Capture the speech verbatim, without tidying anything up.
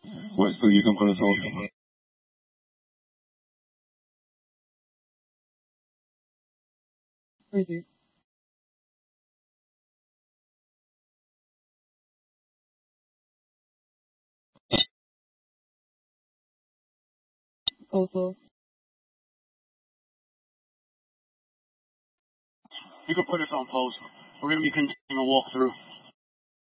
Questo you can put us on. Crazy. Also. You can put us on pause. We're going to be continuing a walkthrough.